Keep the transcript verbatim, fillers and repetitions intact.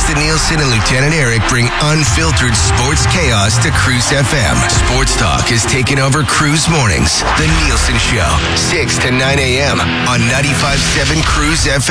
Preston Nielsen and Lieutenant Eric bring unfiltered sports chaos to Cruise F M. Sports talk is taking over Cruise Mornings. The Nielsen Show, six to nine a.m. on ninety-five point seven Cruise F M.